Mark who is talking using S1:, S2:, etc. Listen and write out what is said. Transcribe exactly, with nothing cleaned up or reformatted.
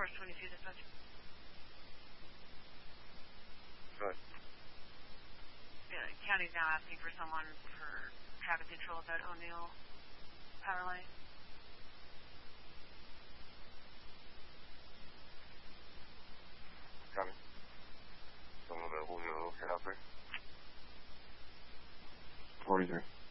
S1: Force twenty-two dispatch.
S2: Good.
S1: Yeah, the county's now asking for someone for traffic control at that O'Neill power line.
S2: Coming. Someone available, you know, head out there. forty-three.